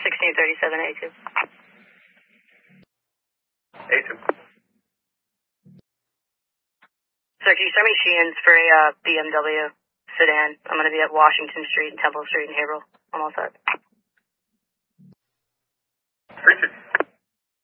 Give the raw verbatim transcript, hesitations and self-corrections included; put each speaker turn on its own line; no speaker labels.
sixteen thirty-seven A two.
A two.
Sir, can you send me Sheehan's for a uh, B M W sedan? I'm going to be at Washington Street and Temple Street in Haverhill. I'm all set.
three two.